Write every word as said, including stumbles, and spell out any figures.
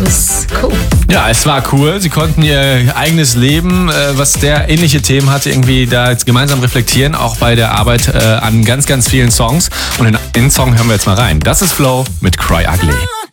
was cool. Ja, es war cool. Sie konnten ihr eigenes Leben, äh, was der ähnliche Themen hatte, irgendwie da jetzt gemeinsam reflektieren, auch bei der Arbeit äh, an ganz, ganz vielen Songs. Und in den Song hören wir jetzt mal rein. Das ist Flow mit Cry Ugly.